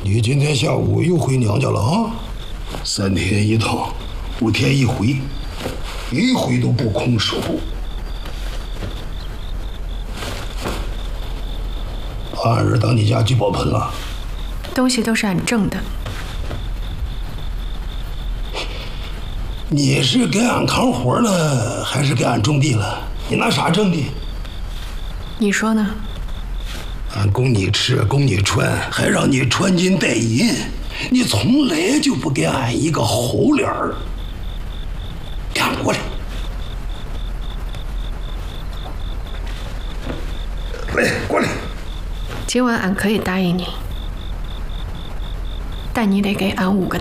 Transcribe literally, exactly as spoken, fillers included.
你今天下午又回娘家了啊？三天一趟，五天一回，一回都不空手。俺儿当你家聚宝盆了， 东西都是俺挣的。 你是给俺扛活了，还是给俺种地了？你拿啥挣的？ 你说呢？ 俺供你吃，供你穿，还让你穿金戴银，你从来就不给俺一个好脸儿。给俺过来，来过来。 今晚俺可以答应你，但你得给俺五个